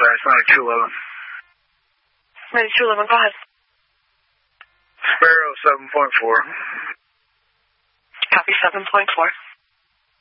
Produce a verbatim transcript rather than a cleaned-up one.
fast, ninety-two eleven. ninety-two eleven, go ahead. Sparrow seven point four. Copy seven point four.